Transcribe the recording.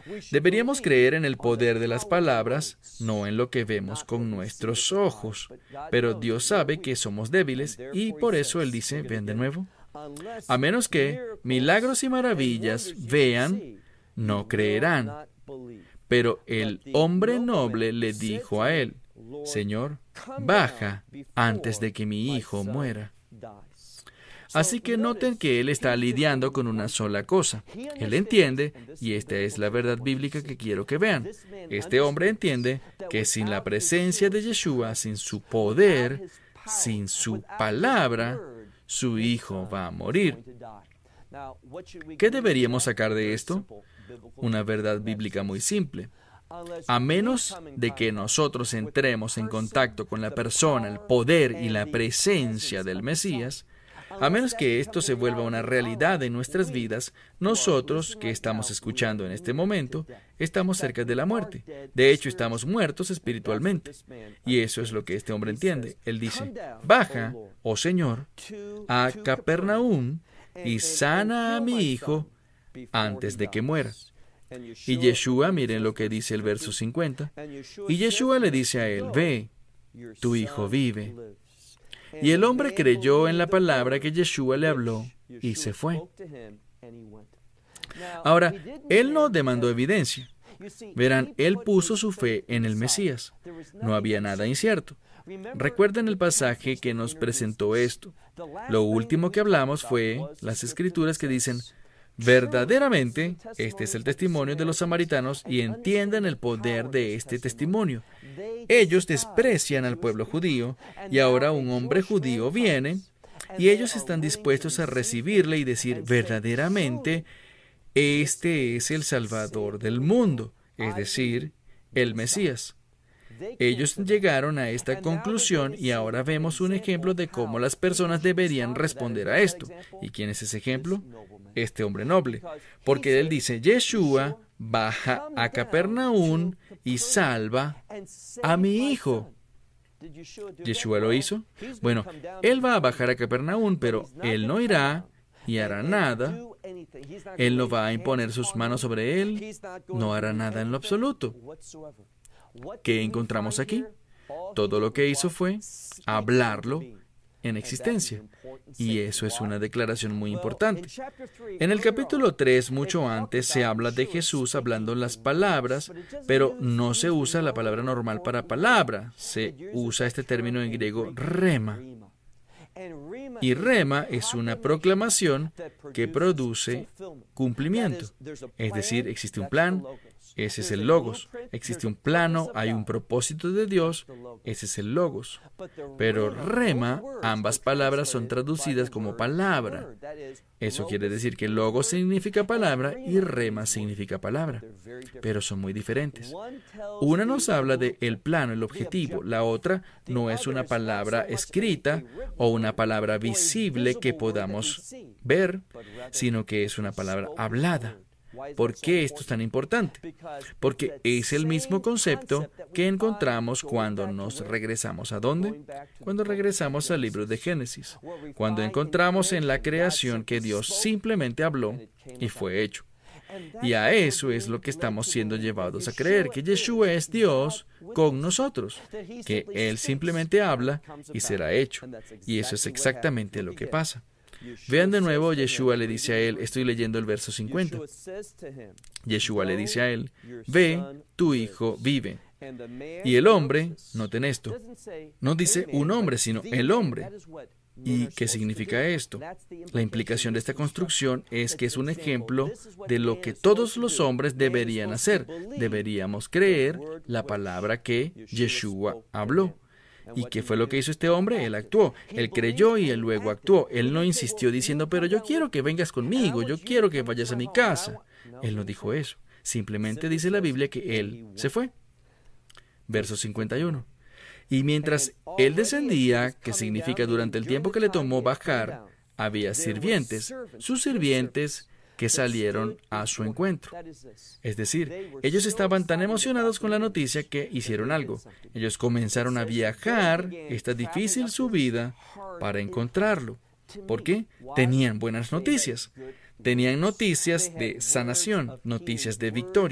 Deberíamos creer en el poder de las palabras, no en lo que vemos con nuestros ojos. Pero Dios sabe que somos débiles y por eso Él dice, ven de nuevo. A menos que milagros y maravillas vean, no creerán. Pero el hombre noble le dijo a Él, Señor, baja antes de que mi hijo muera. Así que noten que Él está lidiando con una sola cosa. Él entiende, y esta es la verdad bíblica que quiero que vean. Este hombre entiende que sin la presencia de Yeshua, sin su poder, sin su palabra, su hijo va a morir. ¿Qué deberíamos sacar de esto? Una verdad bíblica muy simple. A menos de que nosotros entremos en contacto con la persona, el poder y la presencia del Mesías, a menos que esto se vuelva una realidad en nuestras vidas, nosotros, que estamos escuchando en este momento, estamos cerca de la muerte. De hecho, estamos muertos espiritualmente. Y eso es lo que este hombre entiende. Él dice, baja, oh Señor, a Capernaum y sana a mi hijo antes de que muera. Y Yeshua, miren lo que dice el verso 50, y Yeshua le dice a él, ve, tu hijo vive. Y el hombre creyó en la palabra que Yeshua le habló y se fue. Ahora, él no demandó evidencia. Verán, él puso su fe en el Mesías. No había nada incierto. Recuerden el pasaje que nos presentó esto. Lo último que hablamos fue las escrituras que dicen, verdaderamente, este es el testimonio de los samaritanos y entiendan el poder de este testimonio. Ellos desprecian al pueblo judío y ahora un hombre judío viene y ellos están dispuestos a recibirle y decir, verdaderamente, este es el Salvador del mundo, es decir, el Mesías. Ellos llegaron a esta conclusión y ahora vemos un ejemplo de cómo las personas deberían responder a esto. ¿Y quién es ese ejemplo? Este hombre noble. Porque él dice, Yeshua baja a Capernaum y salva a mi hijo. ¿Yeshua lo hizo? Bueno, él va a bajar a Capernaum, pero él no irá y hará nada. Él no va a imponer sus manos sobre él. No hará nada en lo absoluto. ¿Qué encontramos aquí? Todo lo que hizo fue hablarlo en existencia. Y eso es una declaración muy importante. En el capítulo 3, mucho antes, se habla de Jesús hablando las palabras, pero no se usa la palabra normal para palabra. Se usa este término en griego, rema. Y rema es una proclamación que produce cumplimiento. Es decir, existe un plan, ese es el logos. Existe un plano, hay un propósito de Dios, ese es el logos. Pero rema, ambas palabras son traducidas como palabra. Eso quiere decir que logos significa palabra y rema significa palabra. Pero son muy diferentes. Una nos habla de el plano, el objetivo. La otra no es una palabra escrita o una palabra visible que podamos ver, sino que es una palabra hablada. ¿Por qué esto es tan importante? Porque es el mismo concepto que encontramos cuando nos regresamos ¿a dónde? Cuando regresamos al libro de Génesis, cuando encontramos en la creación que Dios simplemente habló y fue hecho. Y a eso es lo que estamos siendo llevados a creer, que Yeshua es Dios con nosotros, que Él simplemente habla y será hecho. Y eso es exactamente lo que pasa. Vean de nuevo, Yeshua le dice a él, estoy leyendo el verso 50. Yeshua le dice a él, ve, tu hijo vive. Y el hombre, noten esto, no dice un hombre, sino el hombre. ¿Y qué significa esto? La implicación de esta construcción es que es un ejemplo de lo que todos los hombres deberían hacer. Deberíamos creer la palabra que Yeshua habló. ¿Y qué fue lo que hizo este hombre? Él actuó. Él creyó y él luego actuó. Él no insistió diciendo, pero yo quiero que vengas conmigo, yo quiero que vayas a mi casa. Él no dijo eso. Simplemente dice la Biblia que él se fue. Verso 51. Y mientras él descendía, que significa durante el tiempo que le tomó bajar, había sirvientes. Sus sirvientes que salieron a su encuentro. Es decir, ellos estaban tan emocionados con la noticia que hicieron algo. Ellos comenzaron a viajar esta difícil subida para encontrarlo. ¿Por qué? Tenían buenas noticias. Tenían noticias de sanación, noticias de victoria.